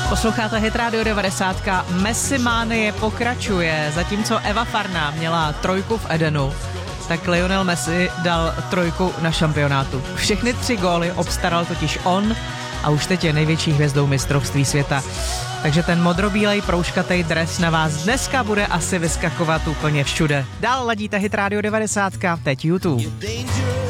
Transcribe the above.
Posloucháte Hit Radio 90. Messi mánie pokračuje. Zatímco Eva Farná měla 3 v Edenu, tak Lionel Messi dal 3 na šampionátu. Všechny 3 góly obstaral totiž on a už teď je největší hvězdou mistrovství světa. Takže ten modrobílej proužkatej dres na vás dneska bude asi vyskakovat úplně všude. Dál ladíte Hit Radio 90, teď YouTube.